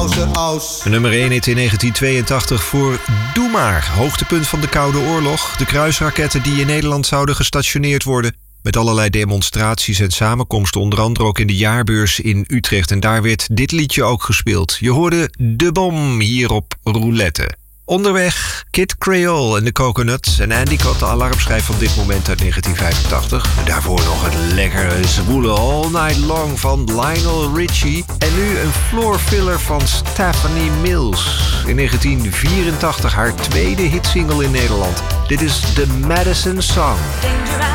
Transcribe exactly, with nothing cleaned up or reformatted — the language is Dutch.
außer aus. Nummer één hit in negentien tweeëntachtig voor Doe Maar. Hoogtepunt van de Koude Oorlog. De kruisraketten die in Nederland zouden gestationeerd worden. Met allerlei demonstraties en samenkomsten, onder andere ook in de jaarbeurs in Utrecht. En daar werd dit liedje ook gespeeld. Je hoorde De Bom hier op Roulette. Onderweg Kid Creole en de Coconuts en Andy Cott, de alarmschijf van dit moment uit negentien vijfentachtig. En daarvoor nog het lekkere zwoele All Night Long van Lionel Richie. En nu een floorfiller van Stephanie Mills. In negentien vierentachtig haar tweede hitsingle in Nederland. Dit is The Madison Song.